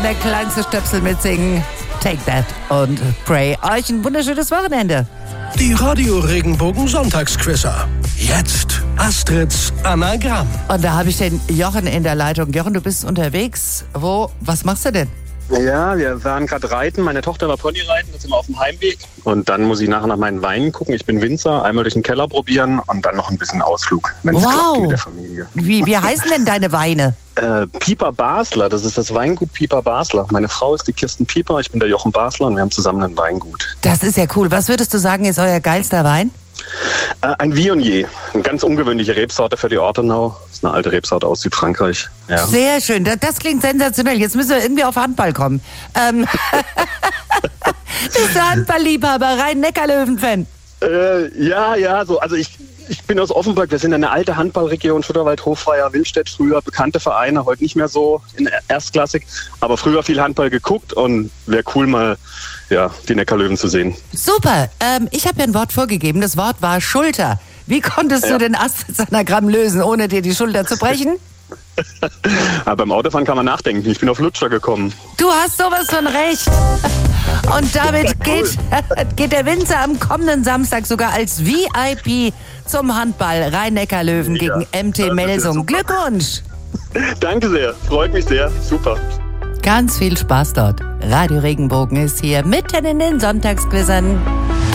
Der kleinste Stöpsel mitsingen. Take that und pray. Euch ein wunderschönes Wochenende. Die Radio Regenbogen Sonntagsquizzer. Jetzt Astrids Anagramm. Und da habe ich den Jochen in der Leitung. Jochen, du bist unterwegs. Was machst du denn? Ja, wir waren gerade reiten. Meine Tochter war Ponyreiten, jetzt sind wir auf dem Heimweg. Und dann muss ich nachher nach meinen Weinen gucken. Ich bin Winzer, einmal durch den Keller probieren und dann noch ein bisschen Ausflug, wenn es klappt mit der Familie. Wie heißen denn deine Weine? Pieper Basler, das ist das Weingut Pieper Basler. Meine Frau ist die Kirsten Pieper, ich bin der Jochen Basler und wir haben zusammen ein Weingut. Das ist ja cool. Was würdest du sagen, ist euer geilster Wein? Ein Viognier, eine ganz ungewöhnliche Rebsorte für die Ortenau. Das ist eine alte Rebsorte aus Südfrankreich. Ja. Sehr schön, das klingt sensationell. Jetzt müssen wir irgendwie auf Handball kommen. Bist du Handballliebhaber, Rhein-Neckar-Löwen-Fan? Ja, so. Also ich bin aus Offenburg, wir sind eine alte Handballregion, Schutterwald, Hofweier, Willstedt, früher bekannte Vereine, heute nicht mehr so in erstklassig, aber früher viel Handball geguckt und wäre cool mal die Neckarlöwen zu sehen. Super, ich habe ja ein Wort vorgegeben, das Wort war Schulter. Wie konntest du den Astrids Anagramm lösen, ohne dir die Schulter zu brechen? Aber beim Autofahren kann man nachdenken, ich bin auf Lutscher gekommen. Du hast sowas von recht. Und damit geht der Winzer am kommenden Samstag sogar als VIP zum Handball Rhein-Neckar-Löwen gegen MT Melsung. Glückwunsch! Danke sehr, freut mich sehr, super. Ganz viel Spaß dort. Radio Regenbogen ist hier mitten in den Sonntagsquizzern.